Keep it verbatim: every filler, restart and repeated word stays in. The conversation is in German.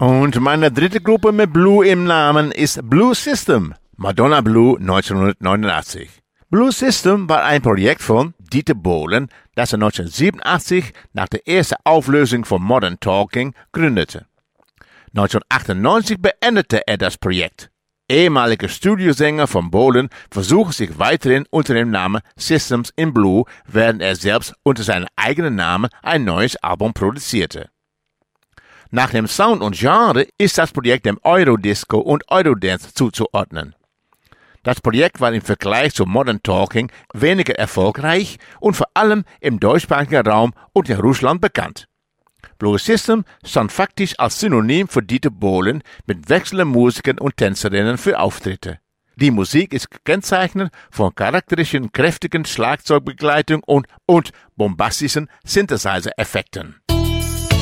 Und meine dritte Gruppe mit Blue im Namen ist Blue System, Madonna Blue neunzehnhundertneunundachtzig. Blue System war ein Projekt von Dieter Bohlen, das er neunzehnhundertsiebenundachtzig nach der ersten Auflösung von Modern Talking gründete. neunzehnhundertachtundneunzig beendete er das Projekt. Ehemaliger Studiosänger von Bohlen versuchte sich weiterhin unter dem Namen Systems in Blue, während er selbst unter seinem eigenen Namen ein neues Album produzierte. Nach dem Sound und Genre ist das Projekt dem Eurodisco und Eurodance zuzuordnen. Das Projekt war im Vergleich zu Modern Talking weniger erfolgreich und vor allem im deutschsprachigen Raum und in Russland bekannt. Blue System stand faktisch als Synonym für Dieter Bohlen mit wechselnden Musikern und Tänzerinnen für Auftritte. Die Musik ist gekennzeichnet von charakteristischen, kräftigen Schlagzeugbegleitung und, und bombastischen Synthesizer-Effekten.